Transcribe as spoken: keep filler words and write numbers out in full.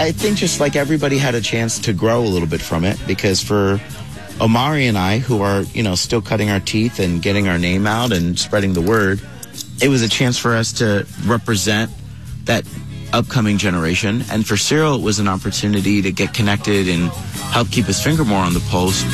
I think just like everybody had a chance to grow a little bit from it, because for Omari and I, who are, you know, still cutting our teeth and getting our name out and spreading the word, it was a chance for us to represent that upcoming generation. And for Cyril, it was an opportunity to get connected and help keep his finger more on the pulse.